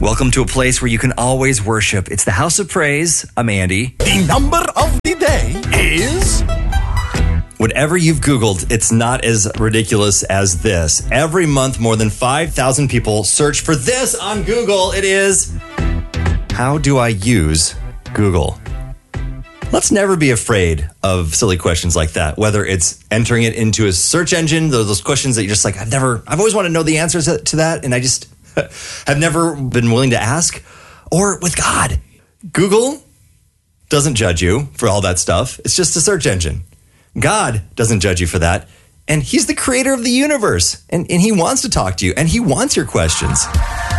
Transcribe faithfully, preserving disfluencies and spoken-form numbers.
Welcome to a place where you can always worship. It's the House of Praise. I'm Andy. The number of the day is... Whatever you've Googled, it's not as ridiculous as this. Every month, more than five thousand people search for this on Google. It is, how do I use Google? Let's never be afraid of silly questions like that, whether it's entering it into a search engine, those, those questions that you're just like, I've never, I've always wanted to know the answers to that, and I just have never been willing to ask, or with God. Google doesn't judge you for all that stuff. It's just a search engine. God doesn't judge you for that. And he's the creator of the universe. And, and he wants to talk to you. And he wants your questions.